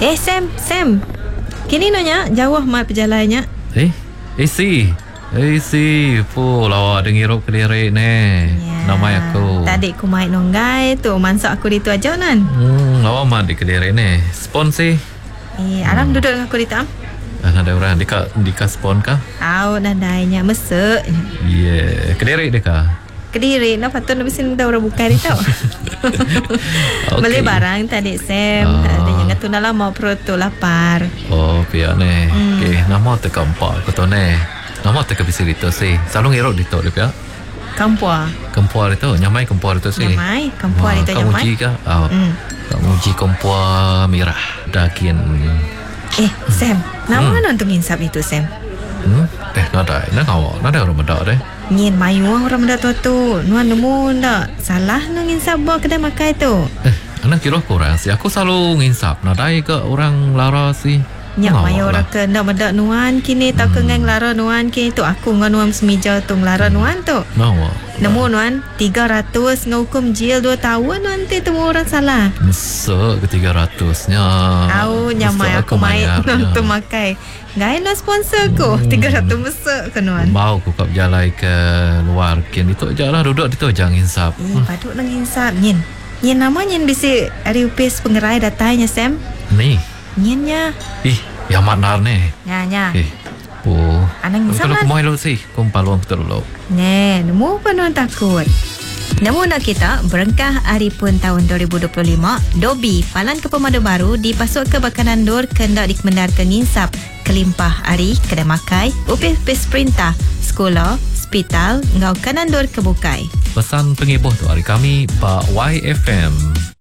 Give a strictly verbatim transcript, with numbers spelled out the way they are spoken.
Eh Sam, Sam. Kini nanya jauh mat perjalanannya. Eh, eh si. Eh si, po lawa dengirup kelirik ne. Ya. Nama aku. Tadi aku main nonggai tu, mansak aku di tu aja nan. Hmm, lawa mat di kelirik ne. Spon si. Eh, alam hmm. duduk dengan aku di tam. Ada orang dika dika spon kah? Au nandainya mesek. Yeah, kelirik deka. Kediri, nak patut nak besin dah orang buka ni tau. Okay. Beli barang tadi Sam. Uh. Ada yang tu nak lama perut tu lapar. Oh, pihak ni. Hmm. Okay, nama teka empat aku tu ni. Nama teka bisa itu si. Selalu ngerok itu dia pihak. Kampua. Kampua itu, nyamai kampua itu si. Nyamai, kampua itu nyamai. Kamu uji kah? Oh. Hmm. Kamu uji kampua merah. Dakin. Eh, Sam. Nama hmm. nonton insap itu Sam. Hmm? Eh, nada. Nak awak. Nada orang benda deh. Nyin mayu orang benda tu tu. Nuan nemu tak? Salah nak nginsap buat kedai makai tu. Eh, anak kira kurang sih. Aku selalu nginsap. Nadai ke orang lara sih. Nyak mayu orang ke nak benda nuan kini tak hmm. ke ngang lara nuan kini tu. Aku ngan nuan semija tu lara nuan tu. Nawa. Nemu nuan tiga ratus ngahukum jil dua tahun nanti temu orang salah. Mesek ke tiga ratusnya. Au nyamai aku main tu makai. Gaya nak sponsor ko hmm. tiga ratus mesek ke nuan. Mau aku kap jalan ke luar kin itu je lah duduk di tu jangan insap. Eh hmm. patut nang insap nyin. Nyin nama nyin bisi ari upis pengerai datanya Sam. Ni. Nyinnya. Ih, yang maknar ni. Nya nya. Eh. Oh. Anang insap. Kalau kumai lu sih, kum paluang betul lu. Ne, nemu apa nuan takut. Namun nak kita berengkah hari pun tahun dua ribu dua puluh lima, Dobi palan ke pemadu baru dipasuk ke bakanan dur kendak dikemendar ke nginsap kelimpah hari kedai makai, upis-upis perintah, sekolah, hospital, ngau kanan dur kebukai. Pesan pengibuh tu hari kami Pak Y F M.